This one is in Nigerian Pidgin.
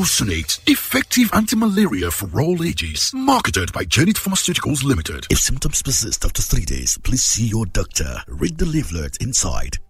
Glufosinate, effective anti-malaria for all ages. Marketed by Janet Pharmaceuticals Limited. If symptoms persist after 3 days, please see your doctor. Read the leaflet inside.